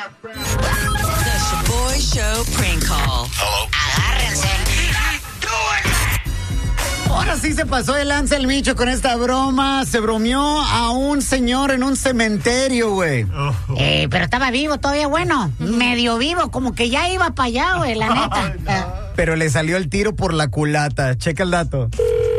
The Shaboy Show prank call. Hello. Agárrense. Ahora sí se pasó de lanza el Micho con esta broma. Se bromeó a un señor en un cementerio, güey. Pero estaba vivo todavía, bueno, medio vivo, como que ya iba para allá, güey, la neta. Pero le salió el tiro por la culata. Checa el dato.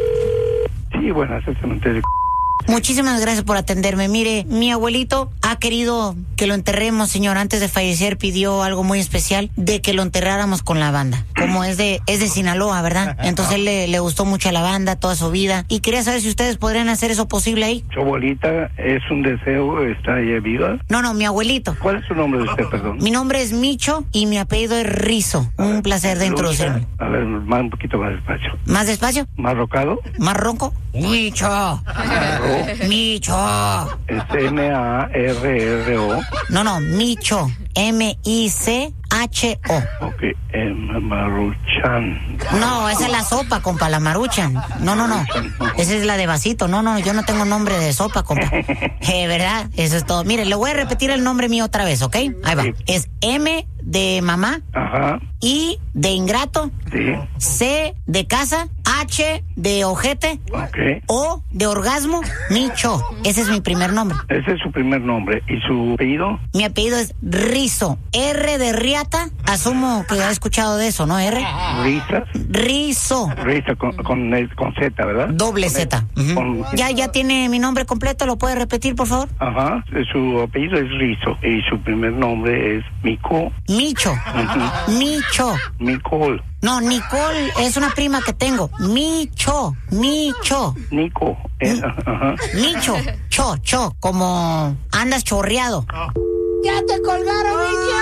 Sí, buenas, el cementerio. Muchísimas gracias por atenderme. Mire, mi abuelito ha querido que lo enterremos, señor. Antes de fallecer pidió algo muy especial, de que lo enterráramos con la banda. Como es de Sinaloa, ¿verdad? Entonces él le gustó mucho a la banda toda su vida. Y quería saber si ustedes podrían hacer eso posible ahí. ¿Su abuelita es un deseo, está ella viva? No, mi abuelito. ¿Cuál es su nombre de usted, perdón? Mi nombre es Micho y mi apellido es Rizo. Un placer de introducirme. A ver, un poquito más despacio. ¿Más despacio? ¿Más rocado? ¿Más ronco? Micho. Micho. Es M-A-R-R-O. No, Micho. M-I-C-H-O. Ok, Maruchan. No, esa es la sopa, compa, la Maruchan. No. Esa es la de vasito. No, yo no tengo nombre de sopa, compa. ¿Verdad? Eso es todo. Mire, le voy a repetir el nombre mío otra vez, ¿ok? Ahí va. Es M de mamá. Ajá. I de ingrato. Sí. C de casa. H de ojete. Ok. O de orgasmo. Micho. Ese es mi primer nombre. Ese es su primer nombre. ¿Y su apellido? Mi apellido es Rizo. R de riata. Asumo que ha escuchado de eso, ¿no? R. ¿Risas? Rizo. Risa con Z, ¿verdad? Doble Z. Con- Ya tiene mi nombre completo. ¿Lo puede repetir, por favor? Ajá. Su apellido es Rizo. Y su primer nombre es Mico. Micho. Micho. Micol. No, Nicole es una prima que tengo. Micho. Nico. Ajá. Micho. Cho. Como andas chorreado. ¡Ya te colgaron, Micho!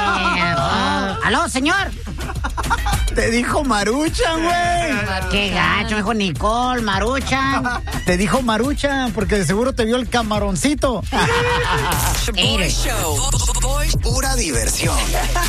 ¡Aló, señor! Te dijo Maruchan, güey. ¡Qué gacho! Me dijo Nicole, Maruchan. Te dijo Maruchan porque de seguro te vio el camaroncito. Shaboy Show. Pura diversión.